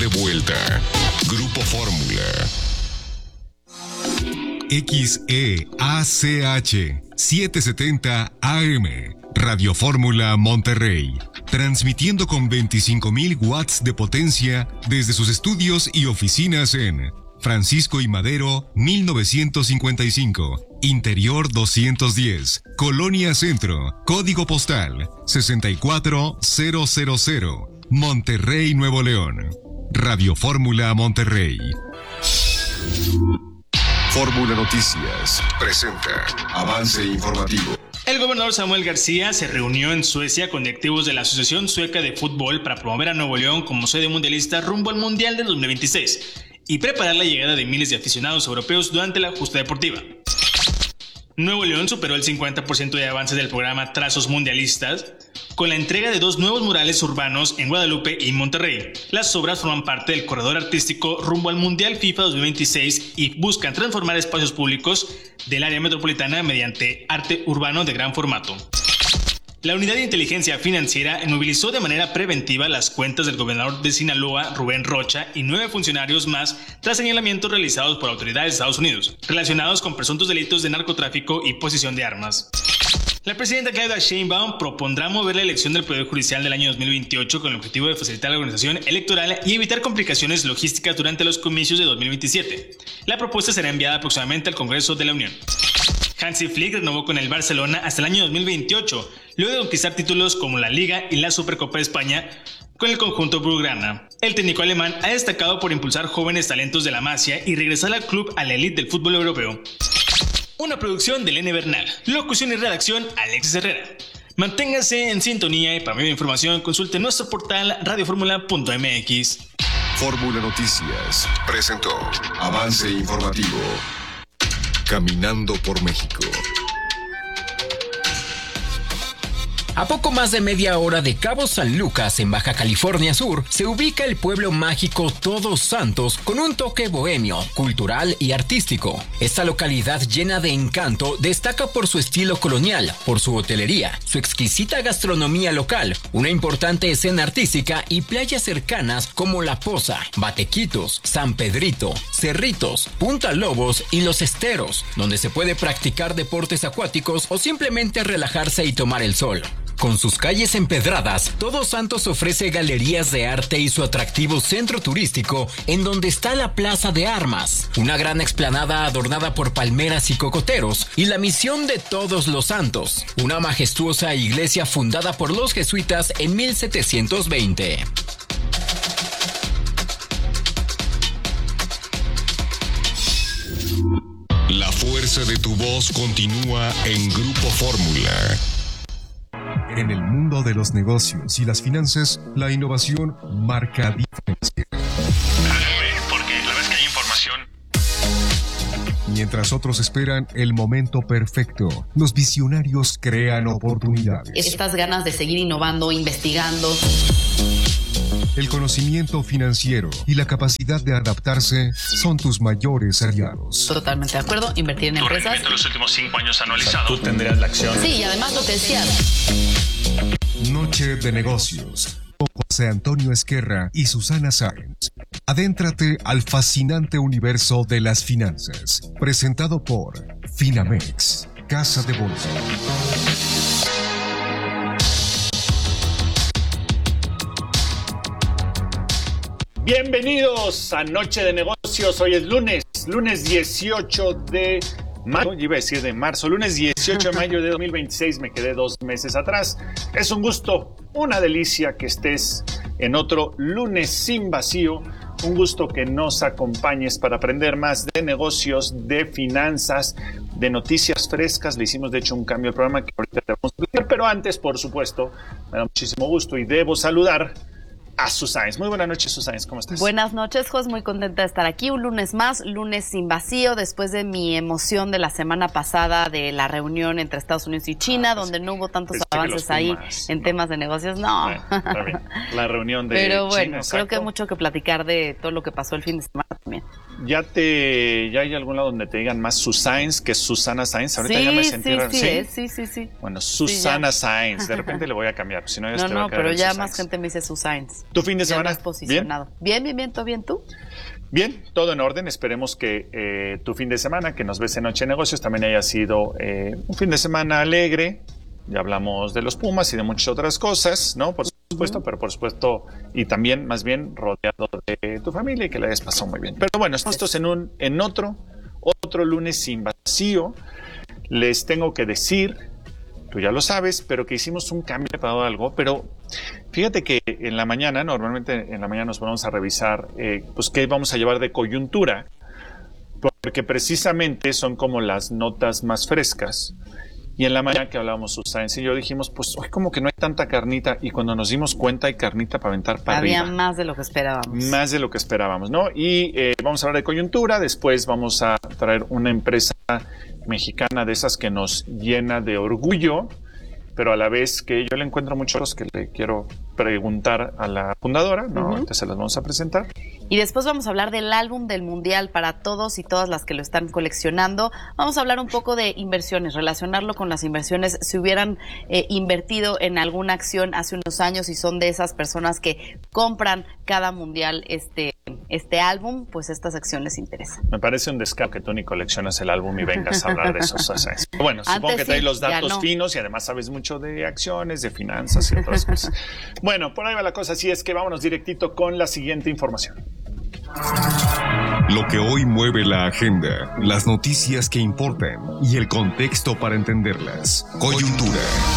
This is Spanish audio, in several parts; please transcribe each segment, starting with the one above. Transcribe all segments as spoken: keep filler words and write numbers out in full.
de vuelta. Grupo Fórmula. X E A C H setecientos setenta A M, Radio Fórmula Monterrey, transmitiendo con veinticinco mil watts de potencia desde sus estudios y oficinas en Francisco y Madero, mil novecientos cincuenta y cinco, Interior doscientos diez, Colonia Centro, Código Postal sesenta y cuatro mil, Monterrey, Nuevo León. Radio Fórmula Monterrey. Fórmula Noticias presenta avance informativo. El gobernador Samuel García se reunió en Suecia con directivos de la Asociación Sueca de Fútbol para promover a Nuevo León como sede mundialista rumbo al Mundial de dos mil veintiséis y preparar la llegada de miles de aficionados europeos durante la justa deportiva. Nuevo León superó el cincuenta por ciento de avance del programa Trazos Mundialistas con la entrega de dos nuevos murales urbanos en Guadalupe y Monterrey. Las obras forman parte del corredor artístico rumbo al Mundial FIFA dos mil veintiséis y buscan transformar espacios públicos del área metropolitana mediante arte urbano de gran formato. La Unidad de Inteligencia Financiera movilizó de manera preventiva las cuentas del gobernador de Sinaloa, Rubén Rocha, y nueve funcionarios más tras señalamientos realizados por autoridades de Estados Unidos, relacionados con presuntos delitos de narcotráfico y posesión de armas. La presidenta Claudia Sheinbaum propondrá mover la elección del Poder Judicial del año dos mil veintiocho con el objetivo de facilitar la organización electoral y evitar complicaciones logísticas durante los comicios de dos mil veintisiete. La propuesta será enviada próximamente al Congreso de la Unión. Hansi Flick renovó con el Barcelona hasta el año dos mil veintiocho, luego de conquistar títulos como la Liga y la Supercopa de España con el conjunto blaugrana. El técnico alemán ha destacado por impulsar jóvenes talentos de la Masia y regresar al club a la élite del fútbol europeo. Una producción de Elena Bernal. Locución y redacción, Alexis Herrera. Manténgase en sintonía y para mayor información consulte nuestro portal radio fórmula punto m x. Fórmula Noticias presentó avance informativo. Caminando por México. A poco más de media hora de Cabo San Lucas, en Baja California Sur, se ubica el pueblo mágico Todos Santos con un toque bohemio, cultural y artístico. Esta localidad llena de encanto destaca por su estilo colonial, por su hotelería, su exquisita gastronomía local, una importante escena artística y playas cercanas como La Poza, Batequitos, San Pedrito, Cerritos, Punta Lobos y Los Esteros, donde se puede practicar deportes acuáticos o simplemente relajarse y tomar el sol. Con sus calles empedradas, Todos Santos ofrece galerías de arte y su atractivo centro turístico, en donde está la Plaza de Armas, una gran explanada adornada por palmeras y cocoteros, y la Misión de Todos los Santos, una majestuosa iglesia fundada por los jesuitas en mil setecientos veinte. La fuerza de tu voz continúa en Grupo Fórmula. En el mundo de los negocios y las finanzas, la innovación marca diferencia. Porque la vez que hay información. Mientras otros esperan el momento perfecto, los visionarios crean oportunidades. Estas ganas de seguir innovando, investigando. El conocimiento financiero y la capacidad de adaptarse son tus mayores aliados. Totalmente de acuerdo, invertir en Tu empresas. rendimiento en los últimos cinco años anualizado. Tú tendrías la acción. Sí, y además lo que decías. Noche de negocios con José Antonio Esquerra y Susana Sáenz. Adéntrate al fascinante universo de las finanzas. Presentado por Finamex, Casa de Bolsa. Bienvenidos a Noche de Negocios. Hoy es lunes, lunes dieciocho de mayo, iba a decir de marzo, lunes dieciocho de mayo de dos mil veintiséis, me quedé dos meses atrás. Es un gusto, una delicia que estés en otro lunes sin vacío. Un gusto que nos acompañes para aprender más de negocios, de finanzas, de noticias frescas. Le hicimos de hecho un cambio al programa que ahorita te vamos a explicar, pero antes, por supuesto, me da muchísimo gusto y debo saludar a Susana. Muy buenas noches, Susana, ¿cómo estás? Buenas noches, Jos, muy contenta de estar aquí un lunes más, lunes sin vacío, después de mi emoción de la semana pasada de la reunión entre Estados Unidos y China, ah, pues, donde no hubo tantos avances ahí en no. temas de negocios, no. Bueno, está bien. La reunión de Pero bueno, China, creo que hay mucho que platicar de todo lo que pasó el fin de semana también. ya te, ya hay algún lado donde te digan más Susainz que Susana Sainz. Ahorita sí, ya me sentí sí, raro. Sí, ¿Sí? sí, sí, sí. Bueno, Susana sí, Sainz. De repente le voy a cambiar, si no ya No, te va no, a quedar pero en ya Susainz. más gente me dice Susainz. ¿Tu fin de semana? Ya posicionado. Bien, bien, bien, ¿todo bien tú? Bien, todo en orden. Esperemos que eh, tu fin de semana, que nos ves en Noche de Negocios, también haya sido eh, un fin de semana alegre. Ya hablamos de los Pumas y de muchas otras cosas, ¿no? Por supuesto, uh-huh. pero por supuesto, y también más bien rodeado de tu familia y que la hayas pasado muy bien. Pero bueno, estos en un, en otro, otro lunes sin vacío. Les tengo que decir, tú ya lo sabes, pero que hicimos un cambio para algo, pero fíjate que en la mañana, normalmente en la mañana nos vamos a revisar, eh, pues qué vamos a llevar de coyuntura, porque precisamente son como las notas más frescas. Y en la mañana que hablábamos Susana y yo dijimos, pues hoy como que no hay tanta carnita, y cuando nos dimos cuenta hay carnita para aventar para Había arriba. más de lo que esperábamos. Más de lo que esperábamos, ¿no? Y eh, vamos a hablar de coyuntura, después vamos a traer una empresa mexicana de esas que nos llena de orgullo, pero a la vez que yo le encuentro muchos que le quiero preguntar a la fundadora, ¿no? Uh-huh. Entonces se las vamos a presentar. Y después vamos a hablar del álbum del Mundial para todos y todas las que lo están coleccionando. Vamos a hablar un poco de inversiones, relacionarlo con las inversiones. Si hubieran eh, invertido en alguna acción hace unos años y son de esas personas que compran cada Mundial este, este álbum, pues estas acciones interesan. Me parece un descaro que tú ni coleccionas el álbum y vengas a hablar de eso. O sea, bueno, supongo Antes que traes sí, los datos no. finos y además sabes mucho de acciones, de finanzas y otras cosas. Bueno, por ahí va la cosa, así es que vámonos directito con la siguiente información. Lo que hoy mueve la agenda, las noticias que importan y el contexto para entenderlas. Coyuntura.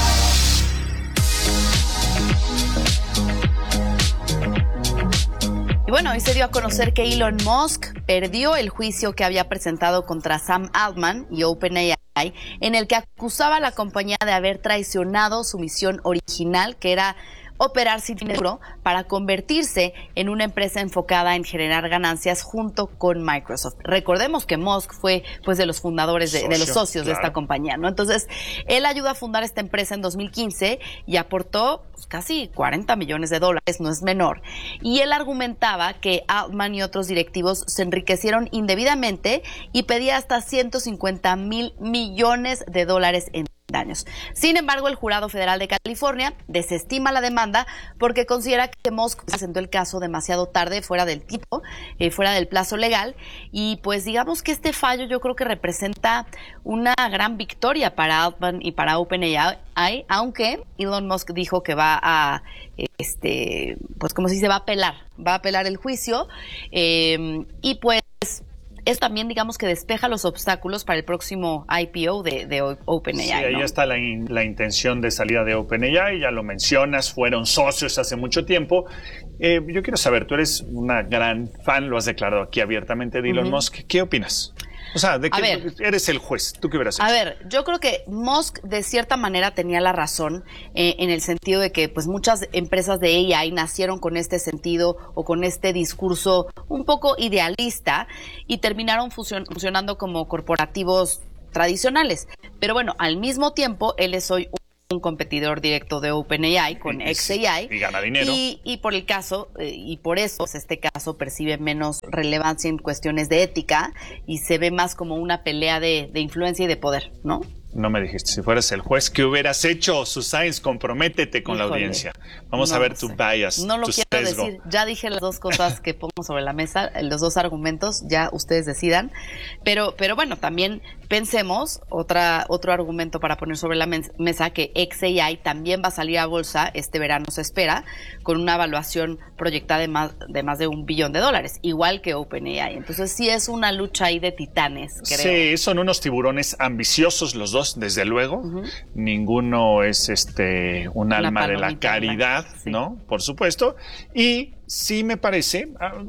Y bueno, hoy se dio a conocer que Elon Musk perdió el juicio que había presentado contra Sam Altman y OpenAI, en el que acusaba a la compañía de haber traicionado su misión original, que era operar sin dinero para convertirse en una empresa enfocada en generar ganancias junto con Microsoft. Recordemos que Musk fue pues de los fundadores de, Socio, de los socios claro. de esta compañía, ¿no? Entonces, él ayudó a fundar esta empresa en dos mil quince y aportó pues, casi cuarenta millones de dólares, no es menor. Y él argumentaba que Altman y otros directivos se enriquecieron indebidamente y pedía hasta ciento cincuenta mil millones de dólares en daños. Sin embargo, el Jurado Federal de California desestima la demanda porque considera que Musk presentó el caso demasiado tarde, fuera del tipo, eh, fuera del plazo legal, y pues digamos que este fallo yo creo que representa una gran victoria para Altman y para OpenAI, aunque Elon Musk dijo que va a, este, pues como si se va a apelar, va a apelar el juicio, eh, y pues eso también, digamos, que despeja los obstáculos para el próximo I P O de, de OpenAI. Sí, ahí ¿no? está la, in, la intención de salida de OpenAI, ya lo mencionas, fueron socios hace mucho tiempo. Eh, yo quiero saber, tú eres una gran fan, lo has declarado aquí abiertamente de Elon uh-huh. Musk, ¿qué opinas? O sea, de que ver, eres el juez, ¿tú qué hubieras hecho? A ver, yo creo que Musk de cierta manera tenía la razón eh, en el sentido de que pues muchas empresas de A I nacieron con este sentido o con este discurso un poco idealista y terminaron fusion- funcionando como corporativos tradicionales. Pero bueno, al mismo tiempo, él es hoy un un competidor directo de OpenAI con xAI y gana dinero y, y por el caso eh, y por eso pues, este caso percibe menos relevancia en cuestiones de ética y se ve más como una pelea de, de influencia y de poder, ¿no? No me dijiste, si fueras el juez, ¿qué hubieras hecho? Susainz, comprométete con Híjole, la audiencia. Vamos no a ver lo tu sé. bias, No lo tu quiero sesgo. decir, ya dije las dos cosas que pongo sobre la mesa, los dos argumentos, ya ustedes decidan. Pero, pero bueno, también pensemos, otra, otro argumento para poner sobre la mesa, que xAI también va a salir a bolsa, este verano se espera, con una evaluación proyectada de más de, más de un billón de dólares, igual que OpenAI. Entonces sí es una lucha ahí de titanes, creo. Sí, son unos tiburones ambiciosos los dos, desde luego. Uh-huh. Ninguno es este un Una alma de la caridad, sí. ¿no? Por supuesto. Y sí me parece,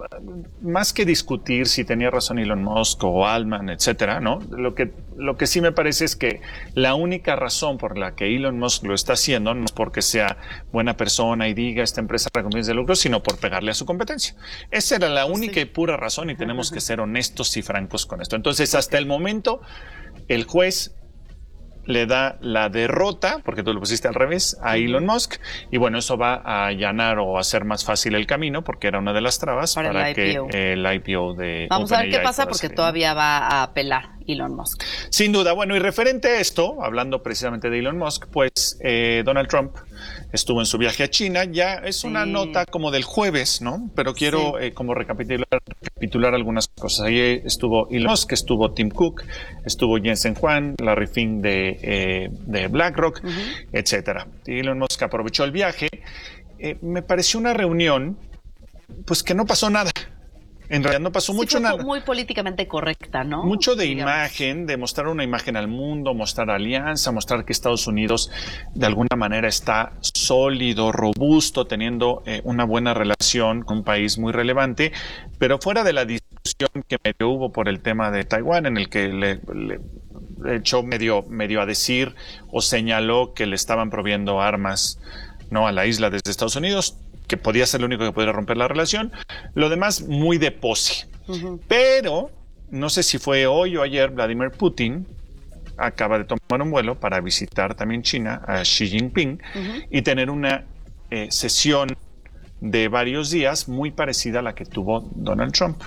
más que discutir si tenía razón Elon Musk o Altman, etcétera, ¿no? Lo que, lo que sí me parece es que la única razón por la que Elon Musk lo está haciendo no es porque sea buena persona y diga esta empresa con fines de lucro, sino por pegarle a su competencia. Esa era la única sí. y pura razón y tenemos que ser honestos y francos con esto. Entonces, hasta el momento, el juez le da la derrota, porque tú lo pusiste al revés, a Elon Musk, y bueno, eso va a allanar o hacer más fácil el camino, porque era una de las trabas para, para que el I P O de Vamos a ver qué pasa, porque todavía va a apelar Elon Musk. Sin duda. Bueno, y referente a esto, hablando precisamente de Elon Musk, pues eh, Donald Trump estuvo en su viaje a China. Ya es sí. una nota como del jueves, ¿no? Pero quiero sí. eh, como recapitular, recapitular algunas cosas. Ahí estuvo Elon Musk, estuvo Tim Cook, estuvo Jensen Huang, Larry Fink de, eh, de BlackRock, uh-huh. etcétera. Y Elon Musk aprovechó el viaje. Eh, me pareció una reunión, pues que no pasó nada. En realidad no pasó sí, mucho nada. Muy políticamente correcta, ¿no? Mucho de Digamos. imagen, de mostrar una imagen al mundo, mostrar alianza, mostrar que Estados Unidos de alguna manera está sólido, robusto, teniendo eh, una buena relación con un país muy relevante, pero fuera de la discusión que medio hubo por el tema de Taiwán, en el que le, le echó medio, medio a decir o señaló que le estaban proveyendo armas, ¿no?, a la isla desde Estados Unidos, que podía ser lo único que podría romper la relación. Lo demás, muy de pose. Uh-huh. Pero, no sé si fue hoy o ayer, Vladimir Putin acaba de tomar un vuelo para visitar también China, a Xi Jinping, uh-huh. y tener una eh, sesión de varios días muy parecida a la que tuvo Donald Trump.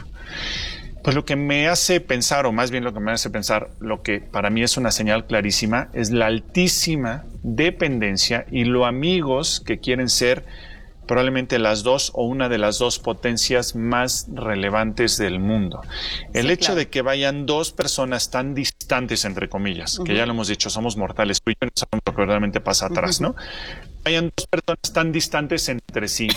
Pues lo que me hace pensar, o más bien lo que me hace pensar, lo que para mí es una señal clarísima, es la altísima dependencia y lo amigos que quieren ser probablemente las dos o una de las dos potencias más relevantes del mundo. El sí, hecho claro. de que vayan dos personas tan distantes, entre comillas, uh-huh. que ya lo hemos dicho, somos mortales, tú y yo no sabemos lo que realmente pasa atrás, uh-huh. ¿no? Vayan dos personas tan distantes entre sí,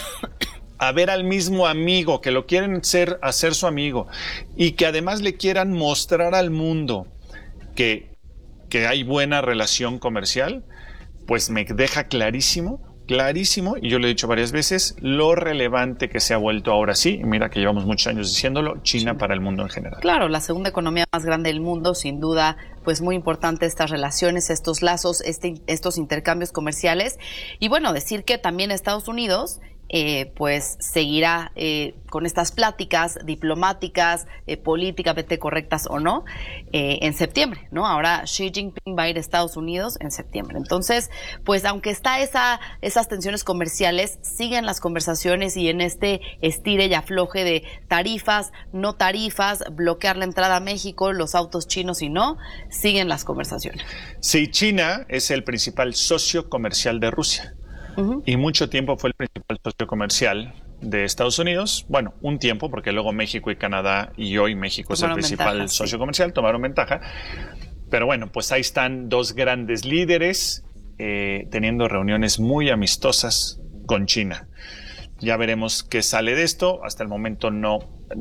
a ver al mismo amigo, que lo quieren ser, hacer su amigo, y que además le quieran mostrar al mundo que, que hay buena relación comercial, pues me deja clarísimo Clarísimo, y yo lo he dicho varias veces, lo relevante que se ha vuelto ahora sí, y mira que llevamos muchos años diciéndolo, China sí. para el mundo en general. Claro, la segunda economía más grande del mundo, sin duda, pues muy importante estas relaciones, estos lazos, este, estos intercambios comerciales, y bueno, decir que también Estados Unidos Eh, pues seguirá eh, con estas pláticas diplomáticas, eh, políticamente correctas o no, eh, en septiembre, ¿no? Ahora Xi Jinping va a ir a Estados Unidos en septiembre. Entonces, pues aunque está esa, esas tensiones comerciales, siguen las conversaciones y en este estire y afloje de tarifas, no tarifas, bloquear la entrada a México, los autos chinos y no, siguen las conversaciones. Sí, China es el principal socio comercial de Rusia. Uh-huh. Y mucho tiempo fue el principal socio comercial de Estados Unidos. Bueno, un tiempo, porque luego México y Canadá, y hoy México tomaron es el principal ventaja, socio sí. comercial, tomaron ventaja. Pero bueno, pues ahí están dos grandes líderes eh, teniendo reuniones muy amistosas con China. Ya veremos qué sale de esto. Hasta el momento no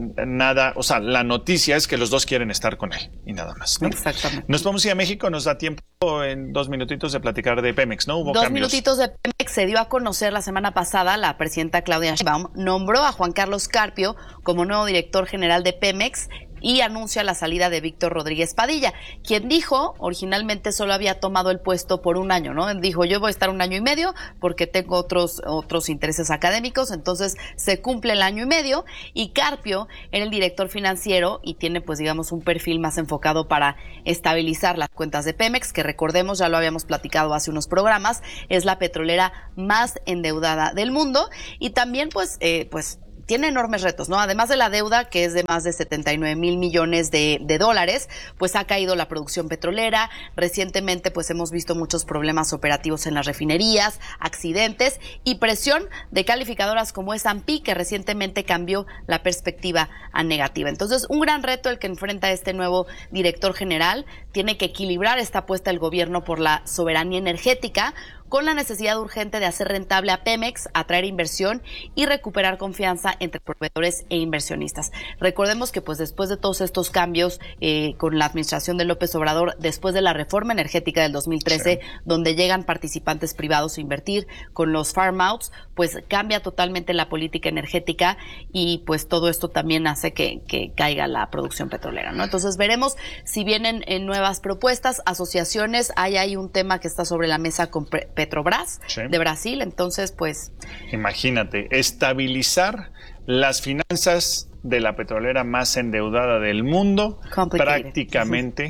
nada, o sea, la noticia es que los dos quieren estar con él y nada más, ¿no? Exactamente. Nos vamos a ir a México, nos da tiempo en dos minutitos de platicar de Pemex, ¿no? Hubo dos cambios. minutitos de Pemex. Se dio a conocer la semana pasada, la presidenta Claudia Sheinbaum nombró a Juan Carlos Carpio como nuevo director general de Pemex y anuncia la salida de Víctor Rodríguez Padilla, quien dijo originalmente solo había tomado el puesto por un año, ¿no? Dijo, yo voy a estar un año y medio porque tengo otros, otros intereses académicos, entonces se cumple el año y medio, y Carpio era el director financiero y tiene, pues digamos, un perfil más enfocado para estabilizar las cuentas de Pemex, que recordemos, ya lo habíamos platicado hace unos programas, es la petrolera más endeudada del mundo, y también pues, eh, pues tiene enormes retos, ¿no? Además de la deuda, que es de más de setenta y nueve mil millones de, de dólares, pues ha caído la producción petrolera. Recientemente, pues hemos visto muchos problemas operativos en las refinerías, accidentes y presión de calificadoras como S and P, que recientemente cambió la perspectiva a negativa. Entonces, un gran reto el que enfrenta este nuevo director general. Tiene que equilibrar esta apuesta del gobierno por la soberanía energética con la necesidad urgente de hacer rentable a Pemex, atraer inversión y recuperar confianza entre proveedores e inversionistas. Recordemos que pues después de todos estos cambios eh, con la administración de López Obrador, después de la reforma energética del dos mil trece, sí. donde llegan participantes privados a invertir con los farm outs, pues cambia totalmente la política energética y pues todo esto también hace que, que caiga la producción petrolera, ¿no? Entonces veremos si vienen en nuevas propuestas, asociaciones. Hay ahí un tema que está sobre la mesa con Petrobras, sí. de Brasil, entonces pues... Imagínate, estabilizar las finanzas de la petrolera más endeudada del mundo, prácticamente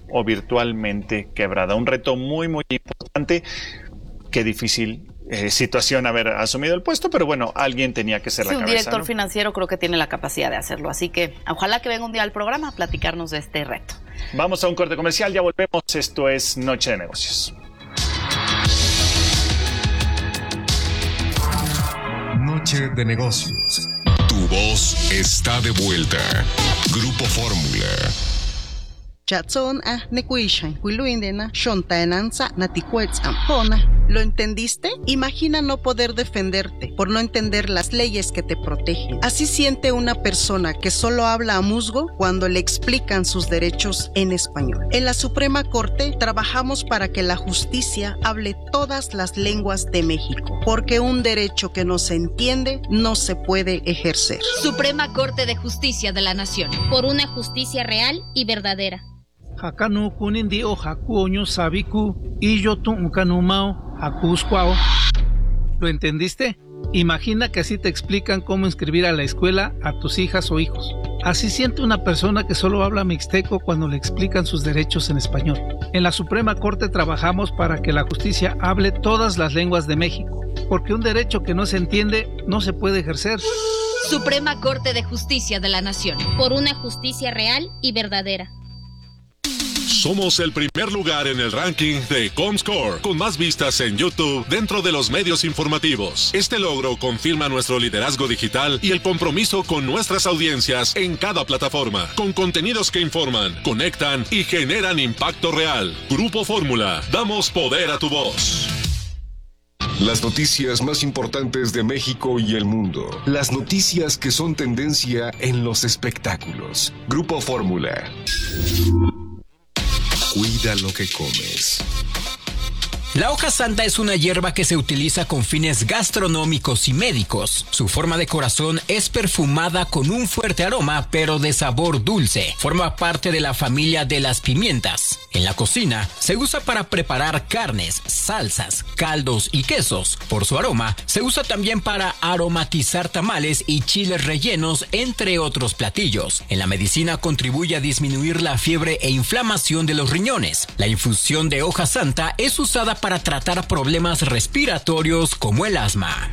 o virtualmente quebrada. Un reto muy, muy importante. Qué difícil eh, situación haber asumido el puesto, pero bueno, alguien tenía que ser sí, la cabeza. Un director ¿no? financiero creo que tiene la capacidad de hacerlo, así que ojalá que venga un día al programa a platicarnos de este reto. Vamos a un corte comercial, ya volvemos. Esto es Noche de Negocios. Noche de Negocios. Tu voz está de vuelta. Grupo Fórmula. Chatson a nekuishan, huiluindena, shontaenanza, naticuetzam, pona. ¿Lo entendiste? Imagina no poder defenderte por no entender las leyes que te protegen. Así siente una persona que solo habla a musgo cuando le explican sus derechos en español. En la Suprema Corte trabajamos para que la justicia hable todas las lenguas de México, porque un derecho que no se entiende no se puede ejercer. Suprema Corte de Justicia de la Nación, por una justicia real y verdadera. Hakanu kunindi o hakuoño sabiku y yo tu ukanumao hakusquao. ¿Lo entendiste? Imagina que así te explican cómo inscribir a la escuela a tus hijas o hijos. Así siente una persona que solo habla mixteco cuando le explican sus derechos en español. En la Suprema Corte trabajamos para que la justicia hable todas las lenguas de México, porque un derecho que no se entiende no se puede ejercer. Suprema Corte de Justicia de la Nación, por una justicia real y verdadera. Somos el primer lugar en el ranking de Comscore, con más vistas en YouTube dentro de los medios informativos. Este logro confirma nuestro liderazgo digital y el compromiso con nuestras audiencias en cada plataforma, con contenidos que informan, conectan y generan impacto real. Grupo Fórmula, damos poder a tu voz. Las noticias más importantes de México y el mundo. Las noticias que son tendencia en los espectáculos. Grupo Fórmula. Cuida lo que comes. La hoja santa es una hierba que se utiliza con fines gastronómicos y médicos. Su forma de corazón es perfumada con un fuerte aroma, pero de sabor dulce. Forma parte de la familia de las pimientas. En la cocina se usa para preparar carnes, salsas, caldos y quesos. Por su aroma, se usa también para aromatizar tamales y chiles rellenos, entre otros platillos. En la medicina contribuye a disminuir la fiebre e inflamación de los riñones. La infusión de hoja santa es usada para tratar problemas respiratorios como el asma.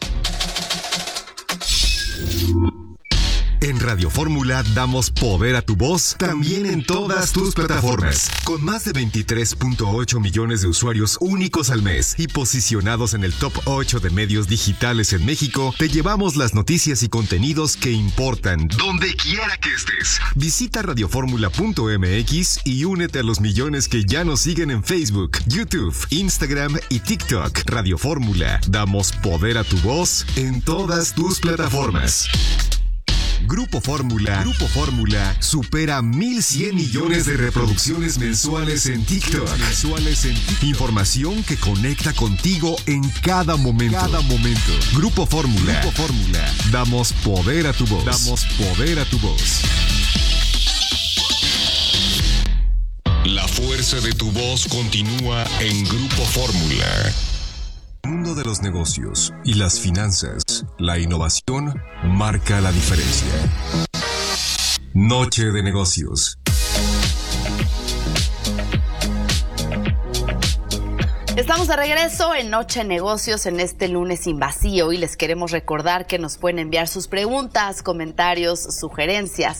En Radio Fórmula damos poder a tu voz también en todas tus plataformas. Con más de veintitrés punto ocho millones de usuarios únicos al mes y posicionados en el top ocho de medios digitales en México, te llevamos las noticias y contenidos que importan donde quiera que estés. Visita radioformula punto m x y únete a los millones que ya nos siguen en Facebook, YouTube, Instagram y TikTok. Radio Fórmula, damos poder a tu voz en todas tus plataformas. Grupo Fórmula, Grupo Fórmula supera mil cien millones de reproducciones mensuales en TikTok. Mensuales en TikTok. Información que conecta contigo en cada momento. Cada momento. Grupo Fórmula, Grupo Fórmula. Damos poder a tu voz. Damos poder a tu voz. La fuerza de tu voz continúa en Grupo Fórmula. El mundo de los negocios y las finanzas, la innovación marca la diferencia. Noche de Negocios. Estamos de regreso en Noche de Negocios en este lunes sin vacío y les queremos recordar que nos pueden enviar sus preguntas, comentarios, sugerencias